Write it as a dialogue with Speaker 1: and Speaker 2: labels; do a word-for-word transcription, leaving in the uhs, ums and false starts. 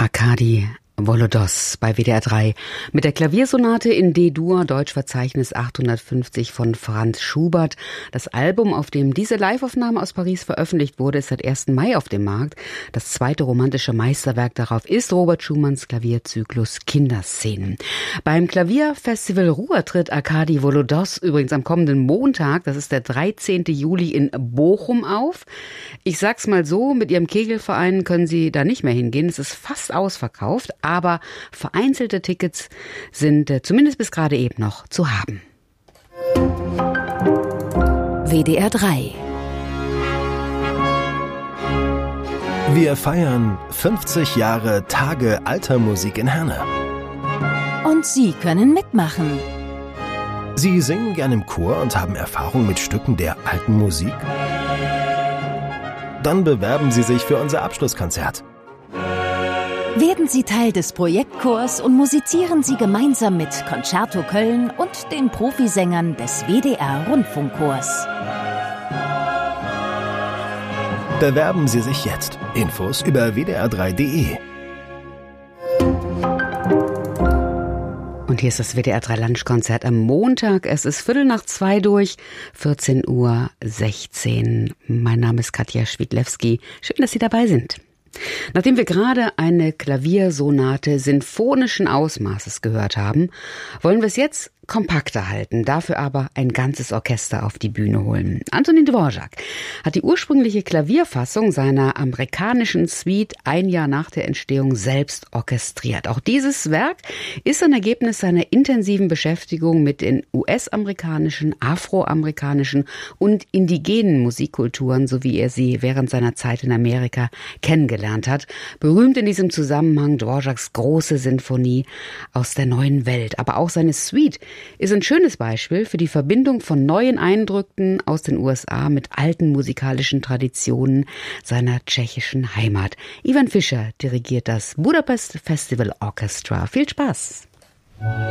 Speaker 1: Arkadi Volodos bei W D R drei mit der Klaviersonate in D-Dur, Deutschverzeichnis achthundertfünfzig von Franz Schubert. Das Album, auf dem diese Liveaufnahme aus Paris veröffentlicht wurde, ist seit ersten Mai auf dem Markt. Das zweite romantische Meisterwerk darauf ist Robert Schumanns Klavierzyklus Kinderszenen. Beim Klavierfestival Ruhr tritt Arkadi Volodos übrigens am kommenden Montag, das ist der dreizehnten Juli, in Bochum auf. Ich sag's mal so, mit Ihrem Kegelverein können Sie da nicht mehr hingehen. Es ist fast ausverkauft. Aber vereinzelte Tickets sind äh, zumindest bis gerade eben noch zu haben.
Speaker 2: W D R drei.
Speaker 3: Wir feiern fünfzig Jahre Tage alter Musik in Herne.
Speaker 2: Und Sie können mitmachen.
Speaker 3: Sie singen gern im Chor und haben Erfahrung mit Stücken der alten Musik? Dann bewerben Sie sich für unser Abschlusskonzert.
Speaker 2: Werden Sie Teil des Projektchors und musizieren Sie gemeinsam mit Concerto Köln und den Profisängern des W D R-Rundfunkchors.
Speaker 3: Bewerben Sie sich jetzt. Infos über w d r drei punkt d e.
Speaker 1: Und hier ist das W D R drei Lunchkonzert am Montag. Es ist Viertel nach zwei durch, vierzehn Uhr sechzehn. Mein Name ist Katja Schwidlewski. Schön, dass Sie dabei sind. Nachdem wir gerade eine Klaviersonate sinfonischen Ausmaßes gehört haben, wollen wir es jetzt kompakter halten, dafür aber ein ganzes Orchester auf die Bühne holen. Antonín Dvořák hat die ursprüngliche Klavierfassung seiner amerikanischen Suite ein Jahr nach der Entstehung selbst orchestriert. Auch dieses Werk ist ein Ergebnis seiner intensiven Beschäftigung mit den U S-amerikanischen, afroamerikanischen und indigenen Musikkulturen, so wie er sie während seiner Zeit in Amerika kennengelernt hat. Berühmt in diesem Zusammenhang Dvořáks große Sinfonie aus der neuen Welt, aber auch seine Suite ist ein schönes Beispiel für die Verbindung von neuen Eindrücken aus den U S A mit alten musikalischen Traditionen seiner tschechischen Heimat. Ivan Fischer dirigiert das Budapest Festival Orchestra. Viel Spaß!